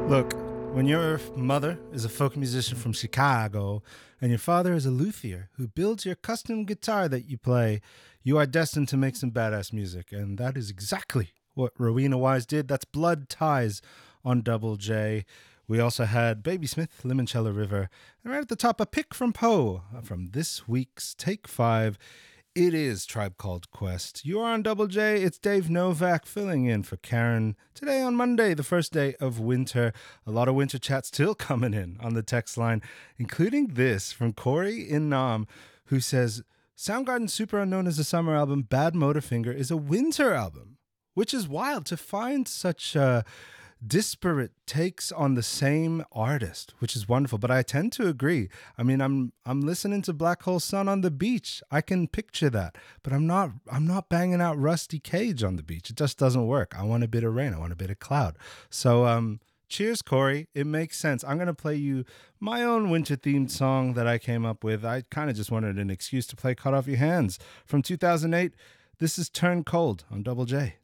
Look, when your mother is a folk musician from Chicago and your father is a luthier who builds your custom guitar that you play, you are destined to make some badass music. And that is exactly what Rowena Wise did. That's Blood Ties on Double J. We also had Baby Smith, Limoncello River. And right at the top, a pick from Poe from this week's Take 5. It is Tribe Called Quest. You are on Double J. It's Dave Novak filling in for Karen. Today on Monday, the first day of winter. A lot of winter chat still coming in on the text line, including this from Corey in Nam, who says, Soundgarden's super unknown as a summer album, Bad Motorfinger, is a winter album, which is wild to find such disparate takes on the same artist, which is wonderful. But I tend to agree. I mean, I'm listening to Black Hole Sun on the beach. I can picture that, but I'm not banging out Rusty Cage on the beach. It just doesn't work. I want a bit of rain. I want a bit of cloud. So cheers, Corey. It makes sense. I'm gonna play you my own winter themed song that I came up with. I kind of just wanted an excuse to play "Cut Off Your Hands" from 2008. This is Turn Cold on Double J.